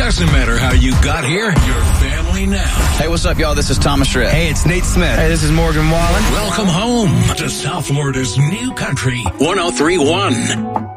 Doesn't matter how you got here, you're family now. Hey, what's up, y'all? This is Thomas Schritt. Hey, it's Nate Smith. Hey, this is Morgan Wallen. Welcome home to South Florida's new country, 103.1.